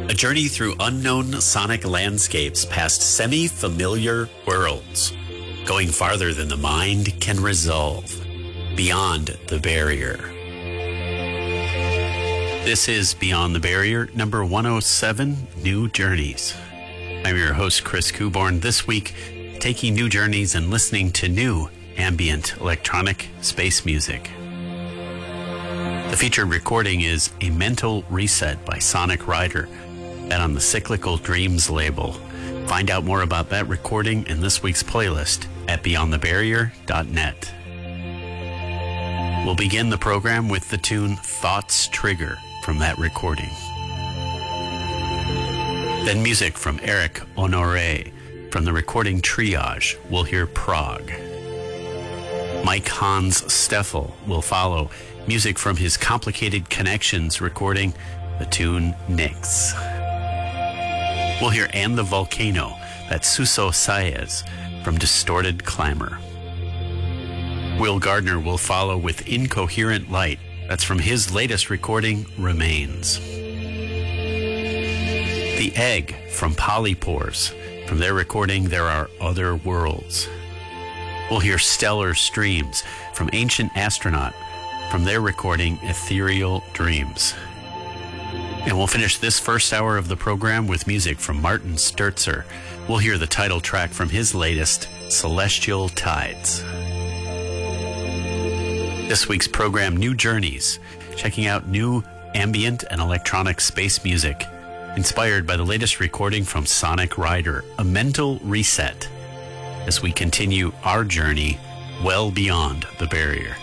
A journey through unknown sonic landscapes past semi-familiar worlds, going farther than the mind can resolve, beyond the barrier. This is Beyond the Barrier, number 107, New Journeys. I'm your host, Chris Kuborn. This week, taking new journeys and listening to new ambient electronic space music. The featured recording is A Mental Reset by Sonic Rider, that on the Cyclical Dreams label. Find out more about that recording in this week's playlist at beyondthebarrier.net. We'll begin the program with the tune Thoughts Trigger from that recording. Then music from Eric Honoré from the recording Triage. We'll hear Prague. Mike Hans Steffel will follow. Music from his Complicated Connections recording, the tune Nix. We'll hear And the Volcano, that's Suso Saez from Distorted Clamor. Will Gardner will follow with Incoherent Light, that's from his latest recording, Remains. The Egg from Polypores, from their recording There Are Other Worlds. We'll hear Stellar Streams from Ancient Astronaut, from their recording Ethereal Dreams. And we'll finish this first hour of the program with music from Martin Sturzer. We'll hear the title track from his latest, Celestial Tides. This week's program, New Journeys, checking out new ambient and electronic space music, inspired by the latest recording from Sonic Rider, A Mental Reset, as we continue our journey well beyond the barrier.